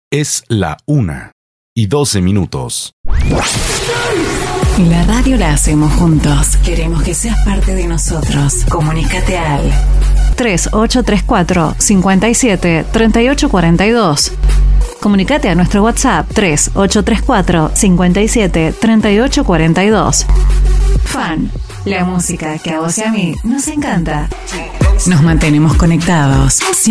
Es la 1:12. La radio la hacemos juntos. Queremos que seas parte de nosotros. Comunícate al 3834-57-3842. Comunícate a nuestro WhatsApp 3834-57-3842. Fan, la música que a vos y a mí nos encanta. Nos mantenemos conectados.